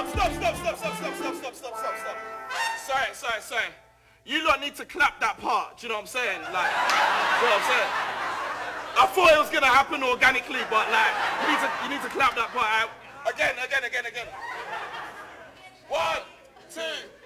Stop. Sorry. You lot need to clap that part, do you know what I'm saying? Like, you know what I'm saying? I thought it was gonna happen organically, but like, you need to clap that part out. Again. 1, 2,